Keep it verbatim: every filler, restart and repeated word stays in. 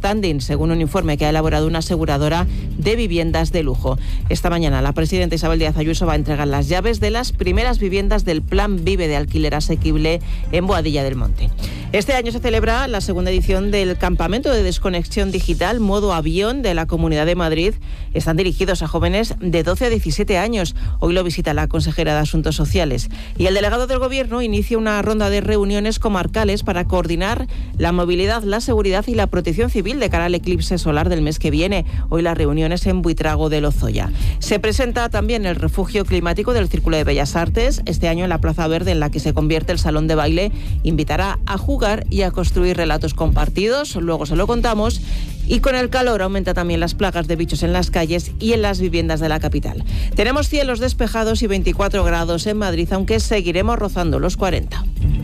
standing, según un informe que ha elaborado una aseguradora de viviendas de lujo. Esta mañana la presidenta Isabel Díaz Ayuso va a entregar las llaves de las primeras viviendas del Plan Vive de alquiler asequible en Boadilla del Monte. Este año se celebra la segunda edición del Campamento de Desconexión Digital Modo Avión de la Comunidad de Madrid. Están dirigidos a jóvenes de doce a diecisiete años. Hoy lo visita la consejera de Asuntos Sociales. Y el delegado del Gobierno inicia una ronda de reuniones comarcales para coordinar la movilidad, la seguridad y la protección civil de cara al eclipse solar del mes que viene. Hoy las reuniones en Buitrago de Lozoya. Se presenta también el refugio climático del Círculo de Bellas Artes. Este año en la Plaza Verde, en la que se convierte el salón de baile, invitará a jugar y a construir relatos compartidos. Luego se lo contamos. Y con el calor aumenta también las plagas de bichos en las calles y en las viviendas de la capital. Tenemos cielos despejados y veinticuatro grados en Madrid, aunque seguiremos rozando los cuarenta.